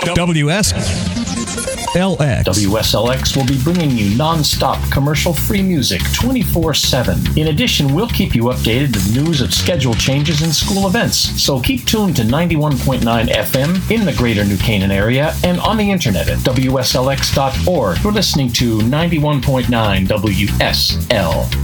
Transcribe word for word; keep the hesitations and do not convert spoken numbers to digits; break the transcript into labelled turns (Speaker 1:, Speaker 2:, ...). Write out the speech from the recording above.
Speaker 1: W S L X.
Speaker 2: W S L X will be bringing you non-stop commercial-free music twenty-four seven. In addition, we'll keep you updated with news of schedule changes and school events. So keep tuned to ninety-one point nine F M in the greater New Canaan area and on the internet at W S L X dot org. You're listening to ninety-one point nine W S L.